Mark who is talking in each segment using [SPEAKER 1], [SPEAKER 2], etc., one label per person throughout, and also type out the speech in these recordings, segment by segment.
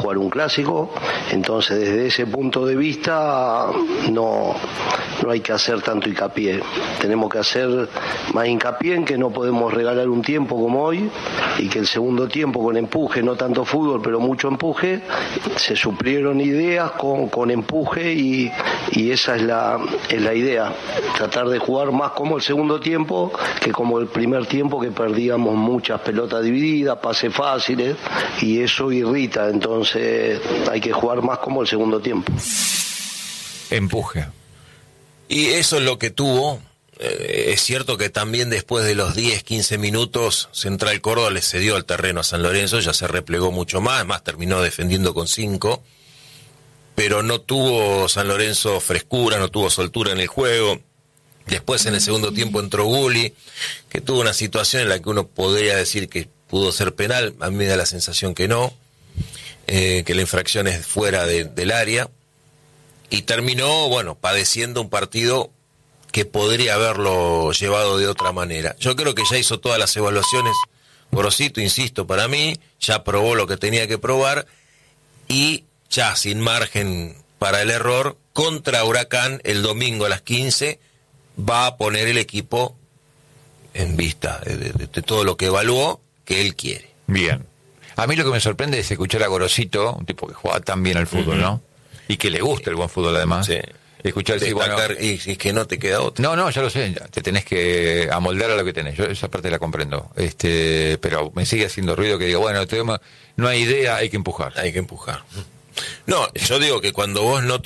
[SPEAKER 1] jugar un clásico, entonces desde ese punto de vista no hay que hacer tanto hincapié. Tenemos que hacer más hincapié en que no podemos regalar un tiempo como hoy y que el segundo tiempo con empuje, no tanto fútbol pero mucho empuje, se suplieron ideas con empuje y esa es la idea, tratar de jugar más como el segundo tiempo que como el primer tiempo, que perdíamos muchas pelotas divididas, pases fáciles, y eso irrita. Entonces hay que jugar más como el segundo tiempo.
[SPEAKER 2] Empuje.
[SPEAKER 3] Y eso es lo que tuvo. Es cierto que también después de los 10-15 minutos Central Córdoba le cedió el terreno a San Lorenzo, ya se replegó mucho más terminó defendiendo con 5, pero no tuvo San Lorenzo frescura, no tuvo soltura en el juego. Después en el segundo tiempo entró Gulli, que tuvo una situación en la que uno podría decir que pudo ser penal, a mí me da la sensación que no, que la infracción es fuera del área, y terminó, padeciendo un partido que podría haberlo llevado de otra manera. Yo creo que ya hizo todas las evaluaciones, Gorosito, insisto, para mí, ya probó lo que tenía que probar, y ya sin margen para el error, contra Huracán el domingo a las 15, va a poner el equipo en vista de todo lo que evaluó que él quiere.
[SPEAKER 2] Bien. A mí lo que me sorprende es escuchar a Gorosito, un tipo que juega tan bien al fútbol, ¿no? Y que le gusta el buen fútbol además.
[SPEAKER 3] Sí.
[SPEAKER 2] Escuchar decir,
[SPEAKER 3] y es que no te queda otro.
[SPEAKER 2] No, ya lo sé, ya te tenés que amoldar a lo que tenés. Yo esa parte la comprendo. Pero me sigue haciendo ruido que digo, no hay idea, hay que empujar.
[SPEAKER 3] Hay que empujar. No, yo digo que cuando vos no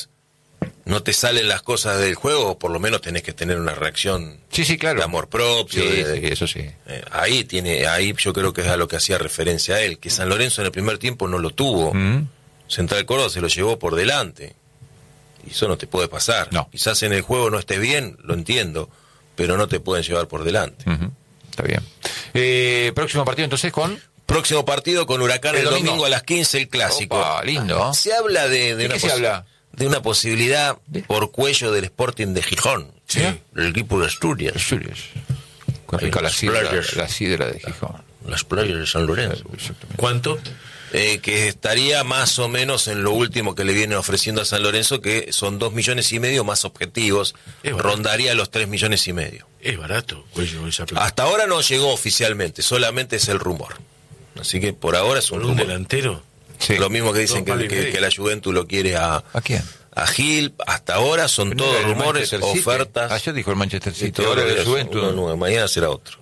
[SPEAKER 3] te salen las cosas del juego, por lo menos tenés que tener una reacción
[SPEAKER 2] claro.
[SPEAKER 3] de amor propio.
[SPEAKER 2] Sí, eso sí.
[SPEAKER 3] Ahí yo creo que es a lo que hacía referencia a él, que San Lorenzo en el primer tiempo no lo tuvo. Central Córdoba se lo llevó por delante. Y eso no te puede pasar.
[SPEAKER 2] No.
[SPEAKER 3] Quizás en el juego no estés bien, lo entiendo, pero no te pueden llevar por delante.
[SPEAKER 2] Está bien. Próximo partido entonces con...
[SPEAKER 3] Próximo partido con Huracán el domingo a las 15, el clásico.
[SPEAKER 2] Opa, lindo.
[SPEAKER 3] Se habla de
[SPEAKER 2] qué se habla?
[SPEAKER 3] De una posibilidad por cuello del Sporting de Gijón.
[SPEAKER 2] ¿Sí?
[SPEAKER 3] El equipo de Asturias.
[SPEAKER 2] Qué rica la sidra de Gijón.
[SPEAKER 3] Las playas de San Lorenzo.
[SPEAKER 4] ¿Cuánto?
[SPEAKER 3] Que estaría más o menos en lo último que le vienen ofreciendo a San Lorenzo, que son 2,5 millones más objetivos, rondaría los 3,5 millones.
[SPEAKER 4] Es barato, Cuello, esa plata.
[SPEAKER 3] Hasta ahora no llegó oficialmente, solamente es el rumor. Así que por ahora es un
[SPEAKER 4] rumor. Delantero.
[SPEAKER 3] Sí. Lo mismo que dicen que la Juventus lo quiere ¿A
[SPEAKER 2] quién?
[SPEAKER 3] A Gil. Hasta ahora son todos rumores, ofertas.
[SPEAKER 2] Ayer dijo el Manchester City,
[SPEAKER 3] ahora
[SPEAKER 2] el Juventus.
[SPEAKER 3] Mañana será otro.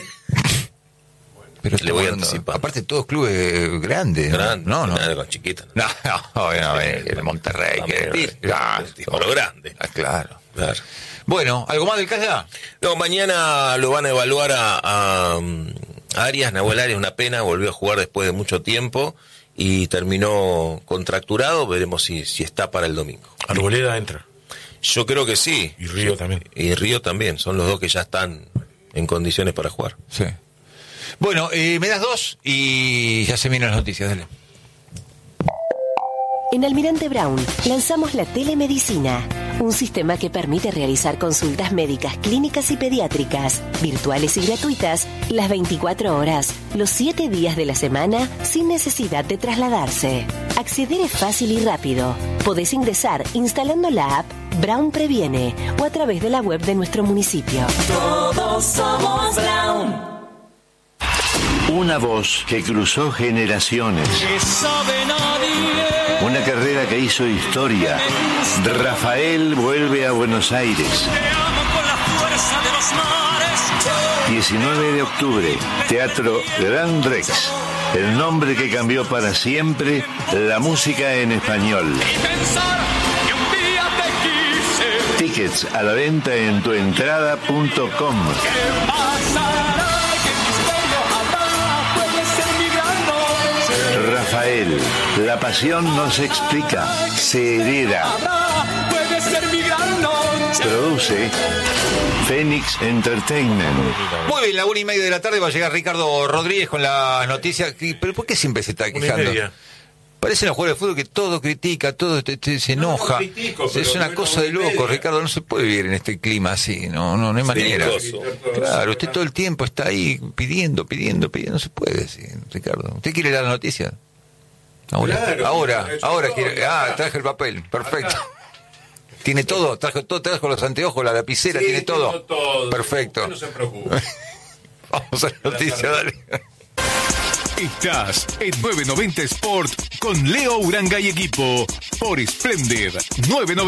[SPEAKER 2] Pero
[SPEAKER 3] le voy a anticipar.
[SPEAKER 2] Aparte todos clubes grandes.
[SPEAKER 3] No. Con chiquitas.
[SPEAKER 2] No, el Monterrey.
[SPEAKER 3] Lo grande.
[SPEAKER 2] Claro. Bueno, ¿algo más del CASA?
[SPEAKER 3] No, mañana lo van a evaluar a Arias, Nahuel Arias, una pena, volvió a jugar después de mucho tiempo y terminó contracturado, veremos si está para el domingo.
[SPEAKER 4] Arboleda entra.
[SPEAKER 3] Yo creo que sí.
[SPEAKER 4] Y Río también.
[SPEAKER 3] Y Río también, son los dos que ya están en condiciones para jugar.
[SPEAKER 2] Sí. Bueno, me das 2 y ya se vienen las noticias, dale.
[SPEAKER 5] En Almirante Brown lanzamos la telemedicina, un sistema que permite realizar consultas médicas, clínicas y pediátricas, virtuales y gratuitas, las 24 horas, los 7 días de la semana, sin necesidad de trasladarse. Acceder es fácil y rápido. Podés ingresar instalando la app Brown Previene o a través de la web de nuestro municipio.
[SPEAKER 6] Todos somos Brown.
[SPEAKER 7] Una voz que cruzó generaciones. Una carrera que hizo historia. Rafael vuelve a Buenos Aires. 19 de octubre, Teatro Gran Rex. El nombre que cambió para siempre la música en español. Tickets a la venta en tuentrada.com. Rafael, la pasión no se explica, se hereda. Produce Fénix Entertainment.
[SPEAKER 2] Muy bien, la 1:30 de la tarde va a llegar Ricardo Rodríguez con las noticias. ¿Pero por qué siempre se está quejando? Parecen los jugadores de fútbol que todo critica, todo se enoja. No critico, es una cosa de loco, Ricardo. No se puede vivir en este clima así. No hay manera. Claro, usted todo el tiempo está ahí pidiendo. No se puede decir, Ricardo. ¿Usted quiere dar la noticia? Ahora quiero. Traje el papel. Perfecto. Tiene todo, trajo los anteojos, la lapicera, tiene todo. Perfecto.
[SPEAKER 4] No se preocupe.
[SPEAKER 2] Vamos a la noticia, dale.
[SPEAKER 8] Estás en 990 Sport con Leo Uranga y equipo por Splendid 990.